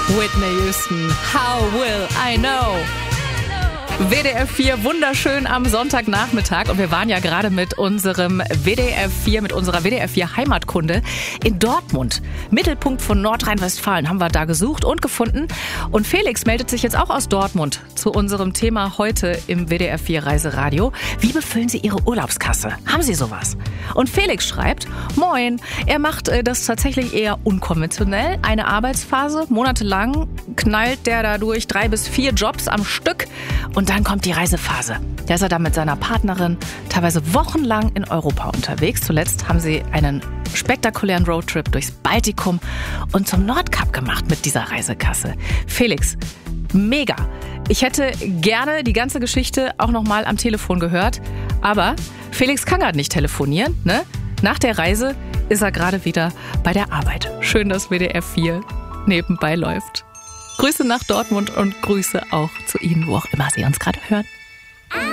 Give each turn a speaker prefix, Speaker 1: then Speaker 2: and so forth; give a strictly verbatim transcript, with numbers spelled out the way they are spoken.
Speaker 1: Whitney Houston, How Will I Know? W D F vier, wunderschön am Sonntagnachmittag. Und wir waren ja gerade mit unserem W D F vier, mit unserer W D F vier Heimatkunde in Dortmund. Mittelpunkt von Nordrhein-Westfalen haben wir da gesucht und gefunden. Und Felix meldet sich jetzt auch aus Dortmund zu unserem Thema heute im W D F vier Reiseradio. Wie befüllen Sie Ihre Urlaubskasse? Haben Sie sowas? Und Felix schreibt, moin, er macht äh, das tatsächlich eher unkonventionell. Eine Arbeitsphase, monatelang knallt der da durch drei bis vier Jobs am Stück. Und dann kommt die Reisephase. Da ist er dann mit seiner Partnerin teilweise wochenlang in Europa unterwegs. Zuletzt haben sie einen spektakulären Roadtrip durchs Baltikum und zum Nordkap gemacht mit dieser Reisekasse. Felix, mega. Ich hätte gerne die ganze Geschichte auch nochmal am Telefon gehört, aber Felix kann gerade nicht telefonieren, ne? Nach der Reise ist er gerade wieder bei der Arbeit. Schön, dass W D F vier nebenbei läuft. Grüße nach Dortmund und Grüße auch zu Ihnen, wo auch immer Sie uns gerade hören.